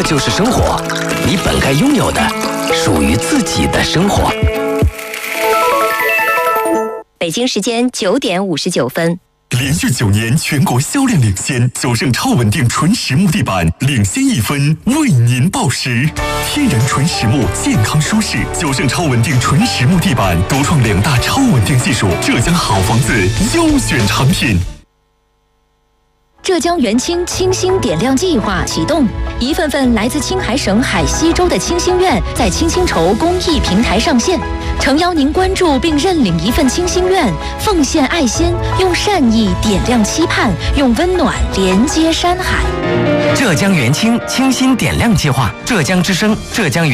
这就是生活，你本该拥有的，属于自己的生活。 北京时间9点59分。 连续9年全国销量领先，九盛超稳定纯实木地板领先1分，为您报时。天然纯实木，健康舒适，九盛超稳定纯实木地板独创2大超稳定技术，浙江好房子优选产品。 浙江元清清新点亮计划启动，一份份来自青海省海西州的清心愿在清新筹公益平台上线，诚邀您关注并认领一份清心愿，奉献爱心，用善意点亮期盼，用温暖连接山海。 浙江元清清新点亮计划，浙江之声，浙江元